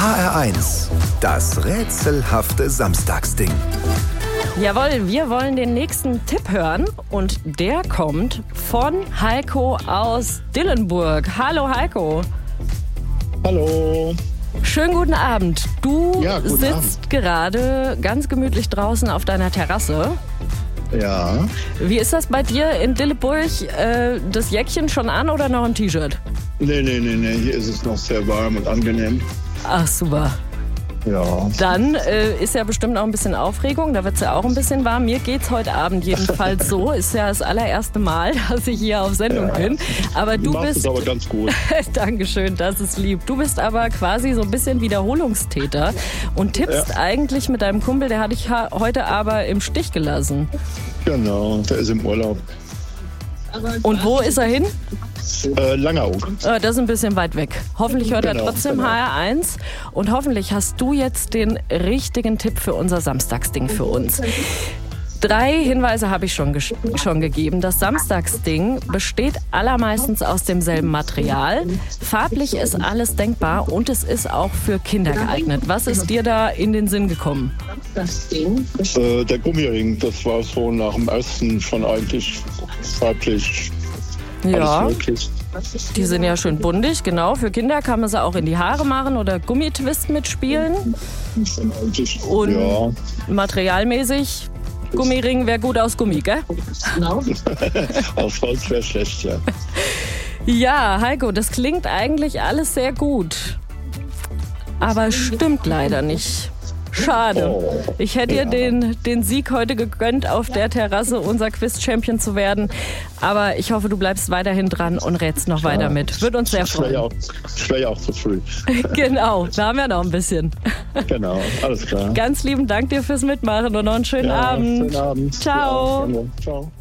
HR1, das rätselhafte Samstagsding. Jawohl, wir wollen den nächsten Tipp hören und der kommt von Heiko aus Dillenburg. Hallo Heiko. Hallo. Schönen guten Abend. Du Guten sitzt Abend. Gerade ganz gemütlich draußen auf deiner Terrasse. Ja. Wie ist das bei dir in Dillenburg? Das Jäckchen schon an oder noch im T-Shirt? Nee. Hier ist es noch sehr warm und angenehm. Ach, super. Ja. Dann ist ja bestimmt auch ein bisschen Aufregung, da wird es ja auch ein bisschen warm. Mir geht's heute Abend jedenfalls so. Ist ja das allererste Mal, dass ich hier auf Sendung bin. Aber du machst bist... es aber ganz gut. Dankeschön, das ist lieb. Du bist aber quasi so ein bisschen Wiederholungstäter und tippst eigentlich mit deinem Kumpel, der hat dich heute aber im Stich gelassen. Genau, der ist im Urlaub. Und wo ist er hin? Langeoog. Das ist ein bisschen weit weg. Hoffentlich hört er trotzdem Genau. HR1 und hoffentlich hast du jetzt den richtigen Tipp für unser Samstagsding für uns. 3 Hinweise habe ich schon gegeben. Das Samstagsding besteht allermeistens aus demselben Material. Farblich ist alles denkbar und es ist auch für Kinder geeignet. Was ist dir da in den Sinn gekommen? Der Gummiring, das war so nach dem ersten schon eigentlich farblich Ja, alles möglich. die sind ja schön buntig, genau. Für Kinder kann man sie auch in die Haare machen oder Gummitwist mitspielen. Und Ja. materialmäßig, Gummiring wäre gut aus Gummi, gell? Aus Holz wäre schlecht, ja. Ja, Heiko, das klingt eigentlich alles sehr gut. Aber stimmt leider nicht. Schade. Ich hätte dir den Sieg heute gegönnt, auf der Terrasse unser Quiz-Champion zu werden. Aber ich hoffe, du bleibst weiterhin dran und rätst noch weiter mit. Würde uns sehr freuen. Ich wäre ja auch zu früh. Genau, da haben wir noch ein bisschen. Genau, alles klar. Ganz lieben Dank dir fürs Mitmachen und noch einen schönen Abend. Schönen Abend. Ciao. Ja, ciao.